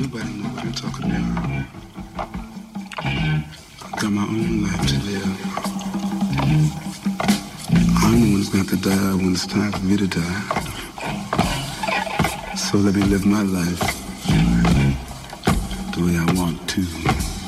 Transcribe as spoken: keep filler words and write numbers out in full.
nobody know what I'm talking about. I've got my own life to live. I'm the one who's got to die when it's time for me to die. So let me live my life the way I want to.